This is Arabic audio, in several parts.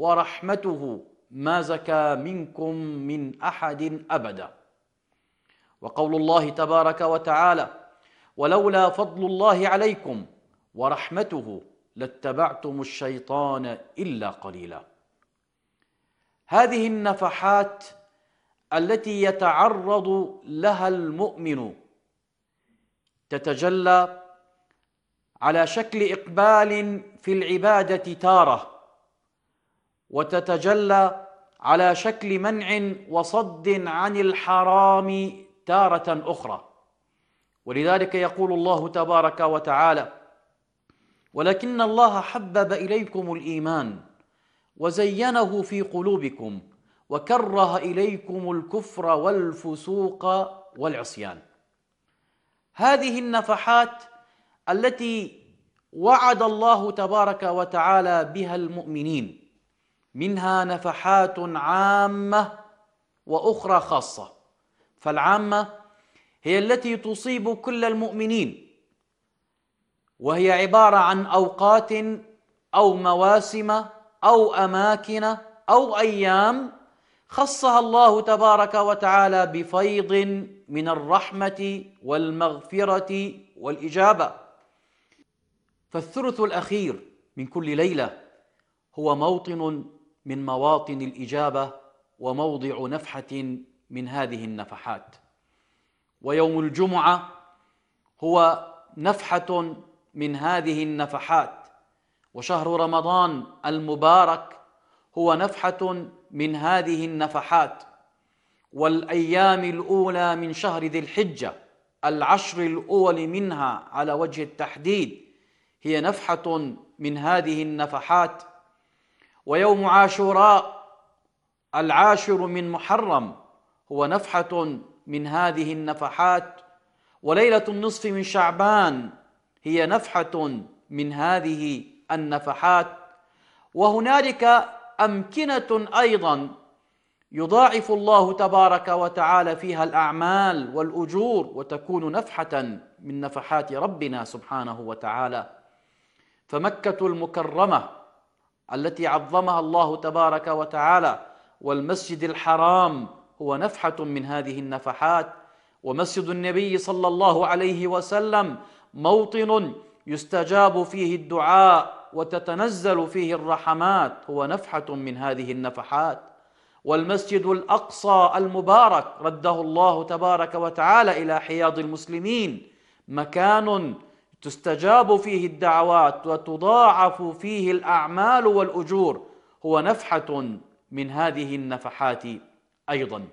ورحمته ما زكى منكم من أحد أبدا. وقول الله تبارك وتعالى: ولولا فضل الله عليكم ورحمته لاتبعتم الشيطان إلا قليلا. هذه النفحات التي يتعرض لها المؤمن تتجلى على شكل إقبال في العبادة تارة، وتتجلى على شكل منع وصد عن الحرام تارة أخرى. ولذلك يقول الله تبارك وتعالى: ولكن الله حبب إليكم الإيمان وزينه في قلوبكم وكره إليكم الكفر والفسوق والعصيان. هذه النفحات التي وعد الله تبارك وتعالى بها المؤمنين، منها نفحات عامة وأخرى خاصة. فالعامة هي التي تصيب كل المؤمنين، وهي عبارة عن أوقات أو مواسم أو أماكن أو أيام خصها الله تبارك وتعالى بفيض من الرحمة والمغفرة والإجابة. فالثلث الأخير من كل ليلة هو موطن من مواطن الإجابة وموضع نفحة من هذه النفحات. ويوم الجمعة هو نفحة من هذه النفحات، وشهر رمضان المبارك هو نفحة من هذه النفحات، والأيام الأولى من شهر ذي الحجة، العشر الأول منها على وجه التحديد، هي نفحة من هذه النفحات. ويوم عاشوراء العاشر من محرم هو نفحة من هذه النفحات، وليلة النصف من شعبان هي نفحة من هذه النفحات. وهنالك أمكنة أيضا يضاعف الله تبارك وتعالى فيها الأعمال والأجور، وتكون نفحة من نفحات ربنا سبحانه وتعالى. فمكة المكرمة التي عظمها الله تبارك وتعالى، والمسجد الحرام هو نفحة من هذه النفحات، ومسجد النبي صلى الله عليه وسلم موطن يستجاب فيه الدعاء وتتنزل فيه الرحمات، هو نفحة من هذه النفحات. والمسجد الأقصى المبارك رده الله تبارك وتعالى إلى حياض المسلمين، مكان تستجاب فيه الدعوات وتضاعف فيه الأعمال والأجور، هو نفحة من هذه النفحات أيضا.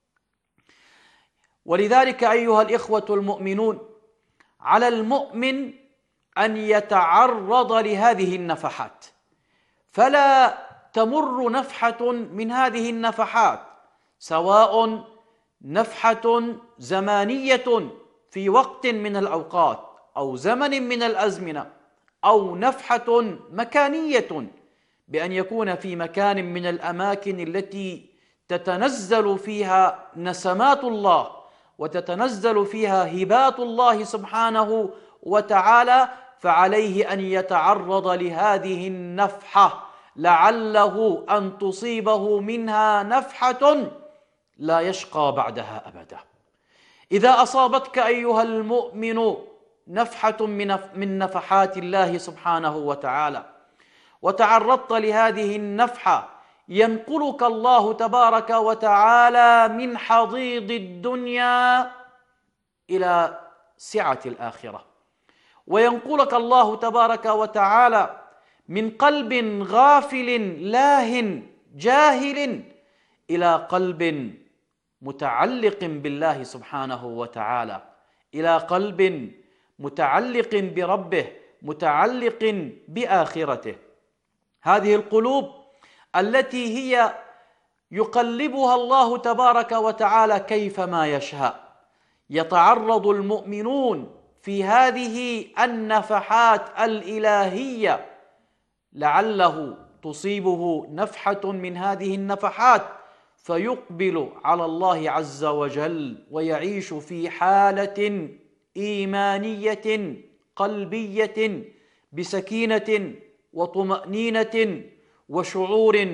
ولذلك أيها الإخوة المؤمنون، على المؤمن أن يتعرض لهذه النفحات، فلا تمر نفحة من هذه النفحات، سواء نفحة زمانية في وقت من الأوقات أو زمن من الأزمنة، أو نفحة مكانية بأن يكون في مكان من الأماكن التي تتنزل فيها نسمات الله وتتنزل فيها هبات الله سبحانه وتعالى، فعليه أن يتعرض لهذه النفحة لعله أن تصيبه منها نفحة لا يشقى بعدها أبدا. إذا أصابتك أيها المؤمن نفحة من نفحات الله سبحانه وتعالى وتعرضت لهذه النفحة، ينقلك الله تبارك وتعالى من حضيض الدنيا إلى سعة الآخرة، وينقلك الله تبارك وتعالى من قلب غافل لاه جاهل إلى قلب متعلق بالله سبحانه وتعالى، إلى قلب متعلق بربه متعلق بآخرته. هذه القلوب التي هي يقلبها الله تبارك وتعالى كيفما يشاء، يتعرض المؤمنون في هذه النفحات الإلهية لعله تصيبه نفحة من هذه النفحات فيقبل على الله عز وجل ويعيش في حالة إيمانية قلبية بسكينة وطمأنينة وشعور